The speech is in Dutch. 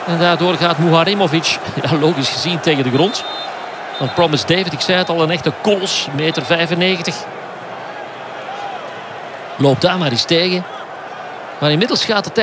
En daardoor gaat Muharimovic, ja, logisch gezien, tegen de grond. Want Promise David, ik zei het al, een echte kolos, 1,95 meter. Loopt daar maar eens tegen. Maar inmiddels gaat het